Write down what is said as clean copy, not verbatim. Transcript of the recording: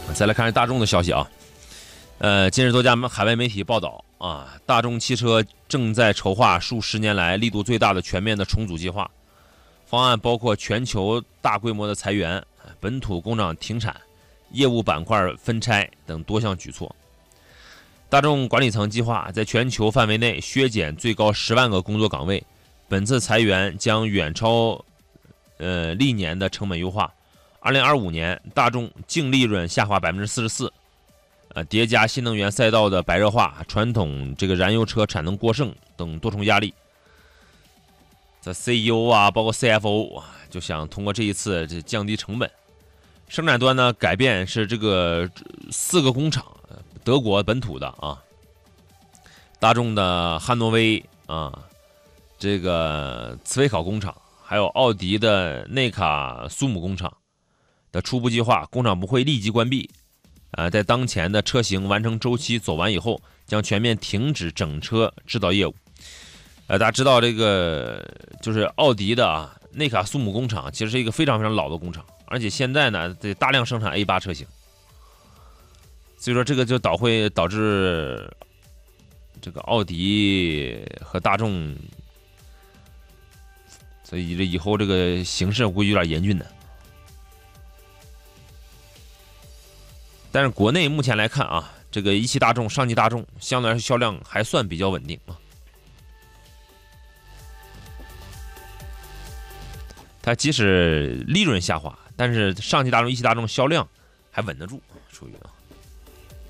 再来看大众的消息啊，近日多家海外媒体报道啊，大众汽车正在筹划数十年来力度最大的全面的重组计划，方案包括全球大规模的裁员、本土工厂停产、业务板块分拆等多项举措。大众管理层计划在全球范围内削减最高10万个工作岗位，本次裁员将远超历年的成本优化。2025年，大众净利润下滑44%，叠加新能源赛道的白热化、传统这个燃油车产能过剩等多重压力。这 CEO 啊，包括 CFO 啊，就想通过这一次降低成本。生产端呢，改变是这个4个工厂，德国本土的啊，大众的汉诺威啊，这个茨威考工厂，还有奥迪的内卡苏姆工厂的初步计划，工厂不会立即关闭，在当前的车型完成周期走完以后，将全面停止整车制造业务。大家知道这个就是奥迪的啊内卡苏姆工厂，其实是一个非常非常老的工厂，而且现在呢得大量生产 A8 车型，所以说这个就会导致这个奥迪和大众，所以这以后这个形势估计有点严峻的。但是国内目前来看啊，这个一汽大众、上汽大众相对来说销量还算比较稳定啊。它即使利润下滑，但是上汽大众、一汽大众销量还稳得住，属于啊。